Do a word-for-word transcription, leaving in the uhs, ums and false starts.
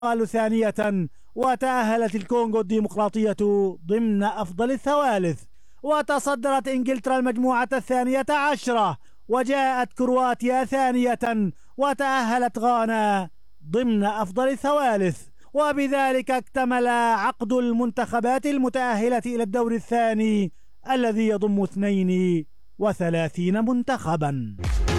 ثانية، وتأهلت الكونغو الديمقراطية ضمن أفضل الثوالث، وتصدرت إنجلترا المجموعة الثانية عشرة، وجاءت كرواتيا ثانية، وتأهلت غانا ضمن أفضل الثوالث. وبذلك اكتمل عقد المنتخبات المتأهلة إلى الدور الثاني الذي يضم اثنين وثلاثين منتخبا.